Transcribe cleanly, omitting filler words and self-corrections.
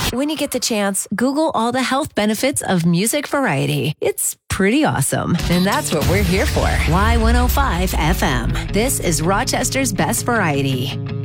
When you get the chance, Google all the health benefits of music variety. It's pretty awesome. And that's what we're here for. Y105 FM. This is Rochester's best variety.